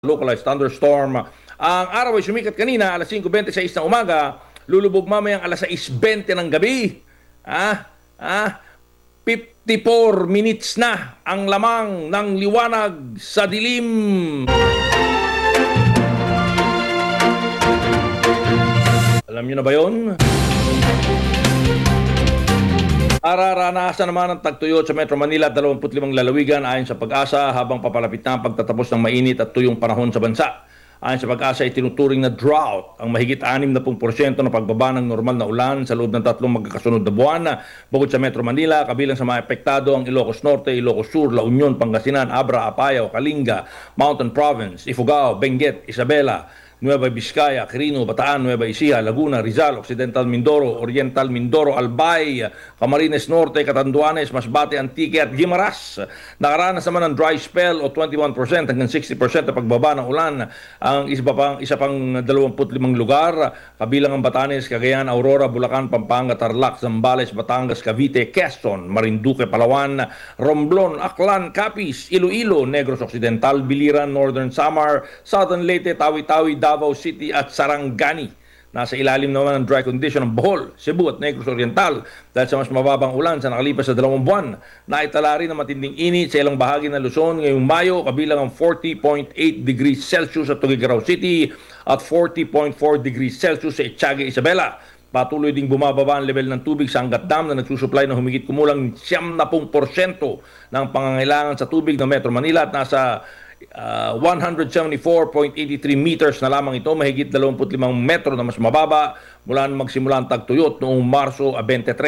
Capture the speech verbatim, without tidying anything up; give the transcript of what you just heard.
Localized thunderstorm. Ang araw ay sumikat kanina alas singko bentesais ng umaga, lulubog mamayang alas sais bente ng gabi. Ah, ah, fifty-four minutes na ang lamang ng liwanag sa dilim. Alam niyo na ba yon? Araranasan naman ang tagtuyot sa Metro Manila at dalawampu't limang lalawigan ayon sa Pag-asa habang papalapit na ang pagtatapos ng mainit at tuyong panahon sa bansa. Ayon sa Pag-asa ay tinuturing na drought ang mahigit anim na porsyento na pagbaba ng normal na ulan sa loob ng tatlong magkakasunod na buwan. Bukod sa Metro Manila, kabilang sa mga apektado ang Ilocos Norte, Ilocos Sur, La Union, Pangasinan, Abra, Apayao, Kalinga, Mountain Province, Ifugao, Benguet, Isabela, Nueva Vizcaya, Quirino, Bataan, Nueva Ecija, Laguna, Rizal, Occidental Mindoro, Oriental Mindoro, Albay, Camarines Norte, Catanduanes, Masbate, Antique at Guimaras. Nakaranas naman ng dry spell o twenty-one percent hanggang sixty percent na pagbaba ng ulan ang isa pang, isa pang dalawampu't limang lugar, kabilang ang Batanes, Cagayan, Aurora, Bulacan, Pampanga, Tarlac, Zambales, Batangas, Cavite, Quezon, Marinduque, Palawan, Romblon, Aklan, Capiz, Iloilo, Negros Occidental, Biliran, Northern Samar, Southern Leyte, Tawi-Tawi, Davao City at Sarangani. Nasa ilalim naman ng dry condition ng Bohol, Cebu at Negros Oriental dahil sa mas mababang ulan sa nakalipas na dalawang buwan. Naitala rin ang matinding init sa ilang bahagi ng Luzon ngayong Mayo, kabilang ang forty point eight degrees Celsius sa Tuguegarao City at forty point four degrees Celsius sa Etiaga, Isabela. Patuloy ding bumababa ang level ng tubig sa Angat Dam na nagsusupply ng humigit kumulang siyamnapung porsyento ng pangangailangan sa tubig ng Metro Manila at nasa Uh, one hundred seventy-four point eight three meters na lamang ito, mahigit dalawampu't limang metro na mas mababa mula nang magsimula ang tagtuyot noong Marso twenty-three.